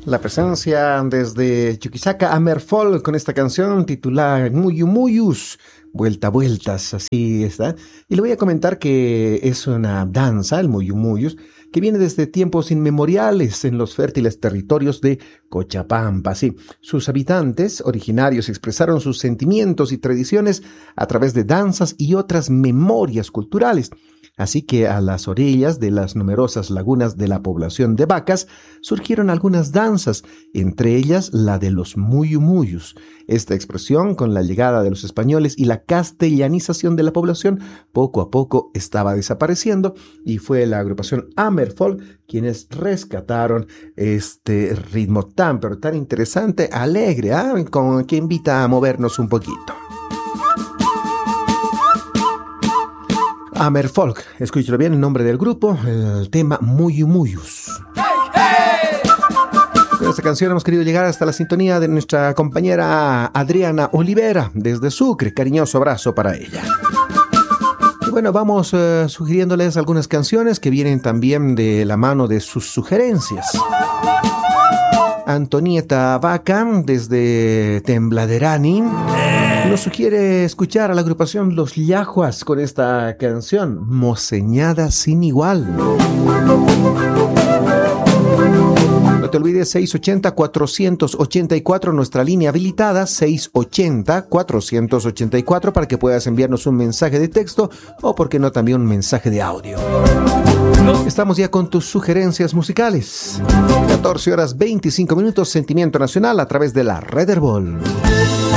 La presencia desde Chuquisaca, Amerfolk, con esta canción titulada Muyu Muyus, vuelta vueltas, así está. Y le voy a comentar que es una danza, el Muyu Muyus, que viene desde tiempos inmemoriales en los fértiles territorios de Cochapampa. Sí, sus habitantes originarios expresaron sus sentimientos y tradiciones a través de danzas y otras memorias culturales. Así que a las orillas de las numerosas lagunas de la población de Vacas surgieron algunas danzas, entre ellas la de los Muyu Muyus. Esta expresión, con la llegada de los españoles y la castellanización de la población, poco a poco estaba desapareciendo y fue la agrupación Amerfolk quienes rescataron este ritmo tan, pero tan interesante, alegre, que invita a movernos un poquito. Amerfolk, escúchalo bien, el nombre del grupo, el tema Muyu Muyus. Con esta canción hemos querido llegar hasta la sintonía de nuestra compañera Adriana Olivera desde Sucre. Cariñoso abrazo para ella. Y bueno, vamos sugiriéndoles algunas canciones que vienen también de la mano de sus sugerencias. Antonieta Vaca desde Tembladerani nos sugiere escuchar a la agrupación Los Yajuas con esta canción, Moceñada sin igual. No te olvides, 680-484, nuestra línea habilitada, 680-484, para que puedas enviarnos un mensaje de texto o, por qué no, también un mensaje de audio. Estamos ya con tus sugerencias musicales. 14 horas 25 minutos, Sentimiento Nacional a través de la Red Herbol.